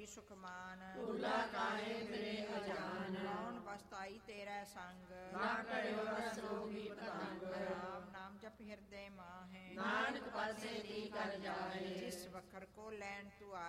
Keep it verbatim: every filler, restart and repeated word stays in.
ਹੋਈ ਸੁਖਮਾਨ, ਭੁਲਾ ਕਾਹੇ ਫਿਰੇ ਅਜਾਨ। ਕੌਣ ਬਸਤਾਈ ਤੇਰਾ ਸੰਗ, ਨਾ ਕਰਿਓ ਰਸ ਰੋਗੀ ਪਤੰਗ। ਰਾਮ ਨਾਮ ਜਪ ਹਿਰਦੇ ਮਾਹੇ, ਨਾਨਕ ਪਾਸੇ ਦੀ ਕਰ ਜਾਏ। ਜਿਸ ਵਖਰ ਕੋ ਲੈਣ ਤੂੰ ਆਏ,